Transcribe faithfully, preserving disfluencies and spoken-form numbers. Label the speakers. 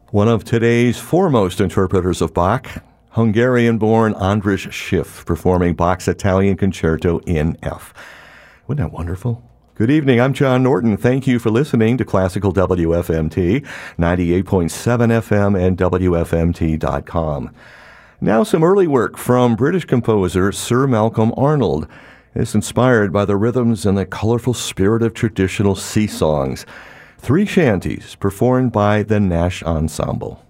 Speaker 1: One of today's foremost interpreters of Bach, Hungarian-born Andras Schiff, performing Bach's Italian Concerto in F. Wasn't that wonderful? Good evening, I'm John Norton. Thank you for listening to Classical W F M T, ninety-eight point seven F M and W F M T dot com. Now some early work from British composer Sir Malcolm Arnold. It's inspired by the rhythms and the colorful spirit of traditional sea songs. Three shanties performed by the Nash Ensemble.